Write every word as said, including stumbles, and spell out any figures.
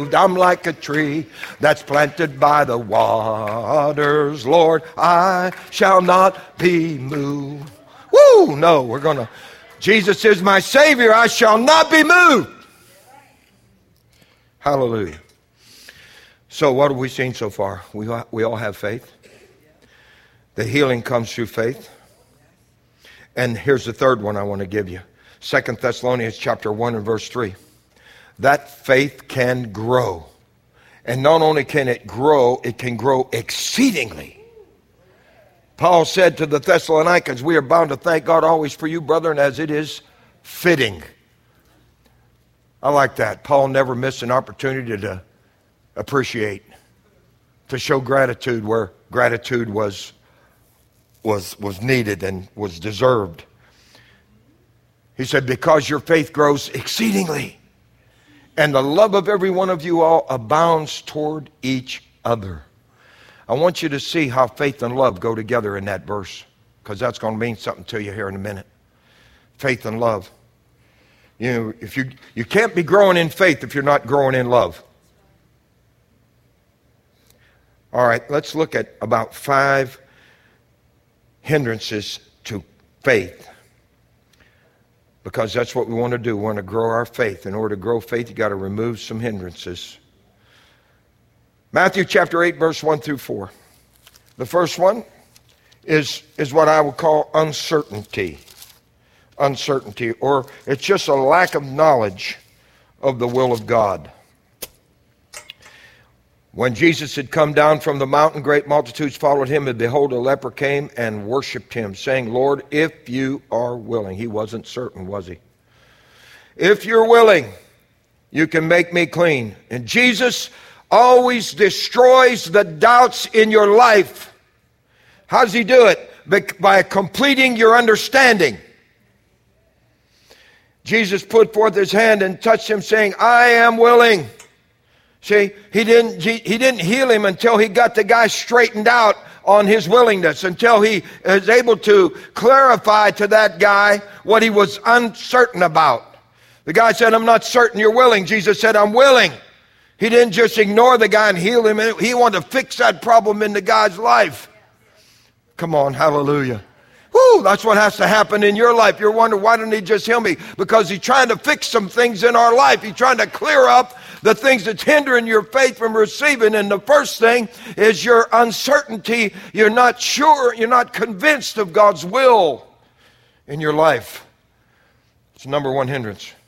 I'm like a tree that's planted by the waters, Lord, I shall not be moved. Woo! No, we're going to, Jesus is my Savior, I shall not be moved. Hallelujah. So what have we seen so far? We, we all have faith. The healing comes through faith. And here's the third one I want to give you. Second Thessalonians chapter one and verse three. That faith can grow. And not only can it grow, it can grow exceedingly. Paul said to the Thessalonians, we are bound to thank God always for you, brethren, as it is fitting. I like that. Paul never missed an opportunity to appreciate, to show gratitude where gratitude was, was, was needed and was deserved. He said, because your faith grows exceedingly, and the love of every one of you all abounds toward each other. I want you to see how faith and love go together in that verse, because that's going to mean something to you here in a minute. Faith and love. You know, if you you can't be growing in faith if you're not growing in love. All right, let's look at about five hindrances to faith. Because that's what we want to do. We want to grow our faith. In order to grow faith, you got to remove some hindrances. Matthew chapter eight, verse one through four. The first one is, is what I would call uncertainty. Uncertainty, or it's just a lack of knowledge of the will of God. When Jesus had come down from the mountain, great multitudes followed him, and behold, a leper came and worshipped him, saying, Lord, if you are willing. He wasn't certain, was he? If you're willing, you can make me clean. And Jesus always destroys the doubts in your life. How does he do it? By completing your understanding. Jesus put forth his hand and touched him, saying, I am willing. See, he didn't, he, he didn't heal him until he got the guy straightened out on his willingness, until he is able to clarify to that guy what he was uncertain about. The guy said, I'm not certain you're willing. Jesus said, I'm willing. He didn't just ignore the guy and heal him. He wanted to fix that problem in the guy's life. Come on, hallelujah. Woo, that's what has to happen in your life. You're wondering, why didn't he just heal me? Because he's trying to fix some things in our life. He's trying to clear up the things that's hindering your faith from receiving. And the first thing is your uncertainty. You're not sure, you're not convinced of God's will in your life. It's the number one hindrance.